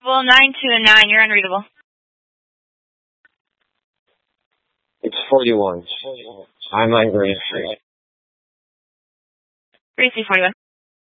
Well, 929, you're unreadable. It's 41. I'm angry. Gracie 41.